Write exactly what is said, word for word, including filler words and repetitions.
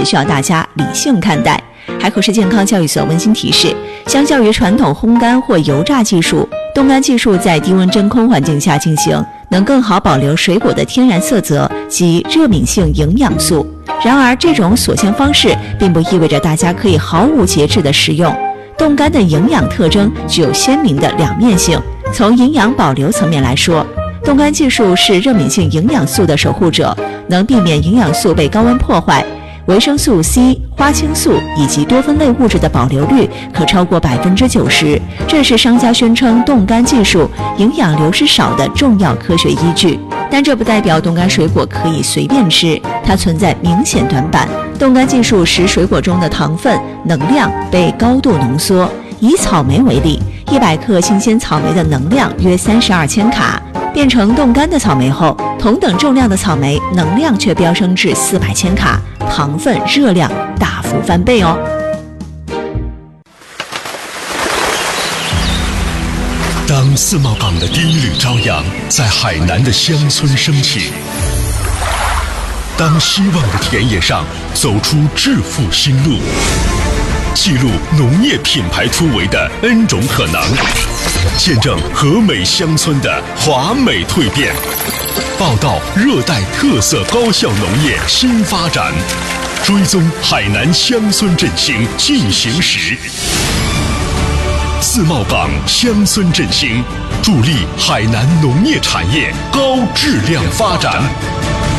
需要大家理性看待。海口市健康教育所温馨提示，相较于传统烘干或油炸技术，冻干技术在低温真空环境下进行，能更好保留水果的天然色泽及热敏性营养素。然而，这种锁限方式并不意味着大家可以毫无节制地食用。冻干的营养特征具有鲜明的两面性。从营养保留层面来说，冻干技术是热敏性营养素的守护者，能避免营养素被高温破坏。维生素 C、花青素以及多酚类物质的保留率可超过百分之九十，这是商家宣称冻干技术营养流失少的重要科学依据。但这不代表冻干水果可以随便吃，它存在明显短板。冻干技术使水果中的糖分、能量被高度浓缩。以草莓为例，一百克新鲜草莓的能量约三十二千卡，变成冻干的草莓后，同等重量的草莓能量却飙升至四百千卡，糖分、热量大幅翻倍哦。 当自贸港的第一缕朝阳在海南的乡村升起，当希望的田野上走出致富新路，记录农业品牌突围的 N 种可能，见证和美乡村的华美蜕变，报道热带特色高效农业新发展，追踪海南乡村振兴进行时。自贸港乡村振兴，助力海南农业产业高质量发展。